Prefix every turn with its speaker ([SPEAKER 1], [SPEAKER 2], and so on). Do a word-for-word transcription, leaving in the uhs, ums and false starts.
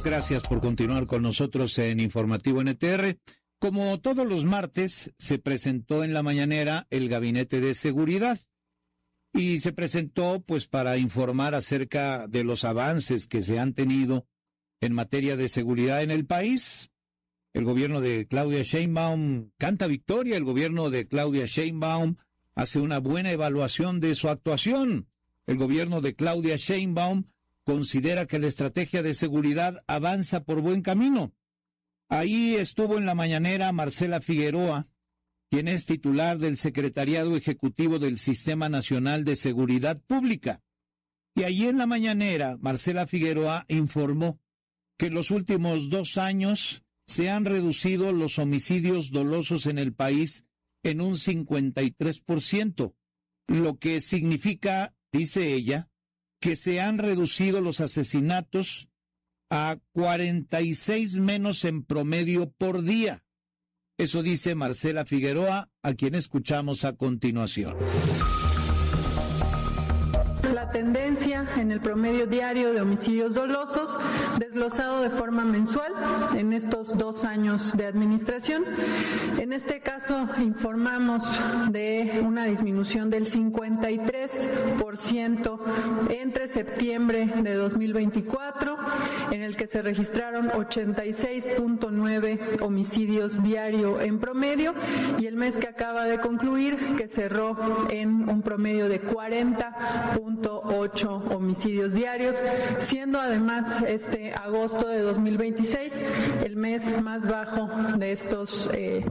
[SPEAKER 1] Gracias por continuar con nosotros en Informativo N T R. Como todos los martes, se presentó en la mañanera el Gabinete de Seguridad y se presentó pues para informar acerca de los avances que se han tenido en materia de seguridad en el país. El gobierno de Claudia Sheinbaum canta victoria, el gobierno de Claudia Sheinbaum hace una buena evaluación de su actuación. El gobierno de Claudia Sheinbaum considera que la estrategia de seguridad avanza por buen camino. Ahí estuvo en la mañanera Marcela Figueroa, quien es titular del Secretariado Ejecutivo del Sistema Nacional de Seguridad Pública. Y allí en la mañanera, Marcela Figueroa informó que en los últimos dos años se han reducido los homicidios dolosos en el país en un cincuenta y tres por ciento, lo que significa, dice ella, que se han reducido los asesinatos a cuarenta y seis menos en promedio por día. Eso dice Marcela Figueroa, a quien escuchamos a continuación.
[SPEAKER 2] La tendencia en el promedio diario de homicidios dolosos, desglosado de forma mensual en estos dos años de administración. En este caso informamos de una disminución del cincuenta y tres por ciento entre septiembre de dos mil veinticuatro, en el que se registraron ochenta y seis punto nueve homicidios diario en promedio, y el mes que acaba de concluir, que cerró en un promedio de cuarenta punto ocho homicidios diarios, siendo además este agosto de dos mil veintiséis el mes más bajo de estos eh,